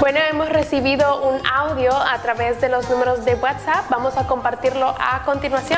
Bueno, hemos recibido un audio a través de los números de WhatsApp. Vamos a compartirlo a continuación.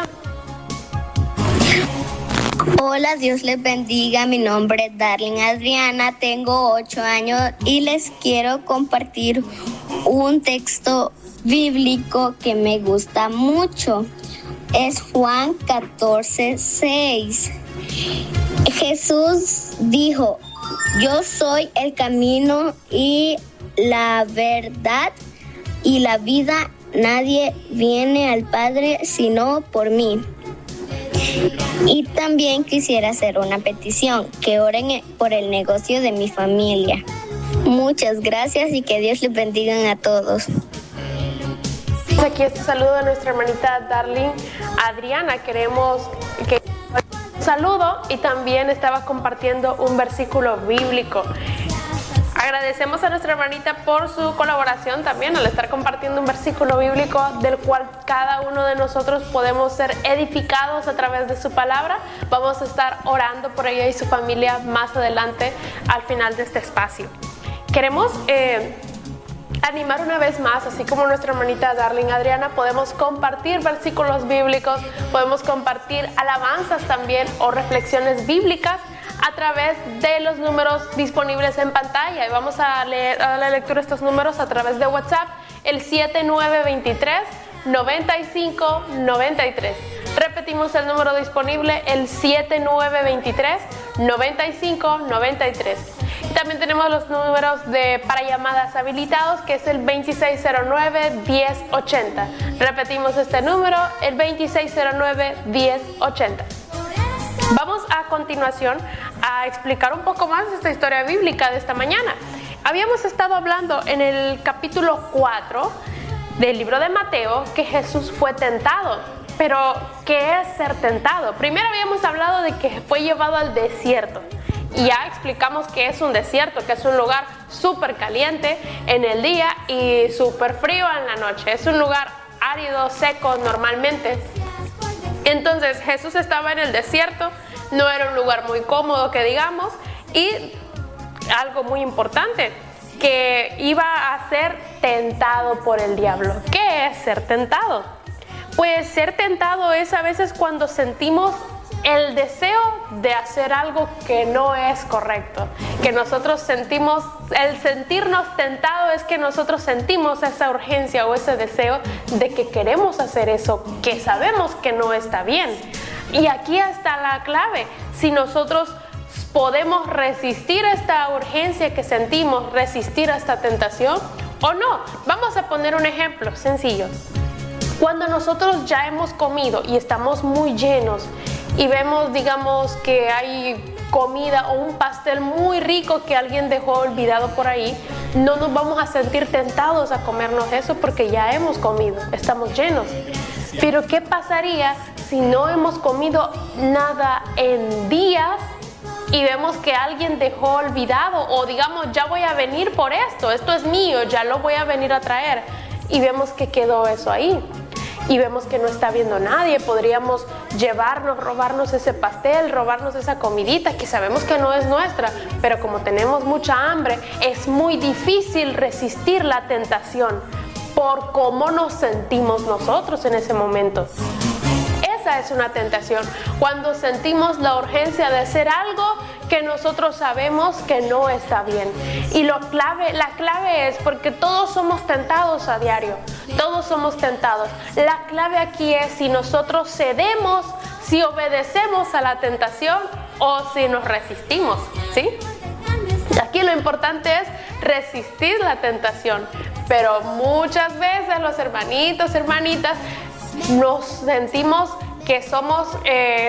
Hola, Dios les bendiga. Mi nombre es Darlene Adriana, tengo 8 años y les quiero compartir un texto bíblico que me gusta mucho. Es Juan 14:6. Jesús dijo: yo soy el camino y la verdad y la vida. Nadie viene al Padre sino por mí. Y también quisiera hacer una petición, que oren por el negocio de mi familia. Muchas gracias y que Dios les bendiga a todos. Aquí este saludo de nuestra hermanita Darlene Adriana. Queremos que un saludo y también estaba compartiendo un versículo bíblico. Agradecemos a nuestra hermanita por su colaboración también al estar compartiendo un versículo bíblico del cual cada uno de nosotros podemos ser edificados a través de su palabra. Vamos a estar orando por ella y su familia más adelante al final de este espacio. Queremos animar una vez más, así como nuestra hermanita Darlene Adriana, podemos compartir versículos bíblicos, podemos compartir alabanzas también o reflexiones bíblicas a través de los números disponibles en pantalla. Y vamos a darle lectura a estos números a través de WhatsApp, el 7923-9593. Repetimos el número disponible, el 7923-9593. También tenemos los números para llamadas habilitados, que es el 2609-1080. Repetimos este número, el 2609-1080. Vamos a continuación a explicar un poco más esta historia bíblica de esta mañana. Habíamos estado hablando en el capítulo 4 del libro de Mateo que Jesús fue tentado. Pero, ¿qué es ser tentado? Primero habíamos hablado de que fue llevado al desierto. Y ya explicamos que es un desierto, que es un lugar súper caliente en el día y súper frío en la noche. Es un lugar árido, seco normalmente. Entonces Jesús estaba en el desierto, no era un lugar muy cómodo que digamos, y algo muy importante, que iba a ser tentado por el diablo. ¿Qué es ser tentado? Pues ser tentado es a veces cuando sentimos el deseo de hacer algo que no es correcto, que nosotros sentimos, el sentirnos tentado es que nosotros sentimos esa urgencia o ese deseo de que queremos hacer eso, que sabemos que no está bien. Y aquí está la clave, si nosotros podemos resistir esta urgencia que sentimos, resistir a esta tentación o no. Vamos a poner un ejemplo sencillo. Cuando nosotros ya hemos comido y estamos muy llenos, y vemos, digamos, que hay comida o un pastel muy rico que alguien dejó olvidado por ahí, no nos vamos a sentir tentados a comernos eso porque ya hemos comido, estamos llenos. Pero ¿qué pasaría si no hemos comido nada en días y vemos que alguien dejó olvidado, o digamos, ya voy a venir por esto es mío, ya lo voy a venir a traer, y vemos que quedó eso ahí? Y vemos que no está viendo nadie, podríamos robarnos ese pastel, robarnos esa comidita que sabemos que no es nuestra, pero como tenemos mucha hambre, es muy difícil resistir la tentación por cómo nos sentimos nosotros en ese momento. Esa es una tentación, cuando sentimos la urgencia de hacer algo que nosotros sabemos que no está bien. Y la clave es, porque todos somos tentados a diario, todos somos tentados. La clave aquí es si nosotros cedemos, si obedecemos a la tentación o si nos resistimos, ¿sí? Aquí lo importante es resistir la tentación, pero muchas veces los hermanitos, hermanitas, nos sentimos que somos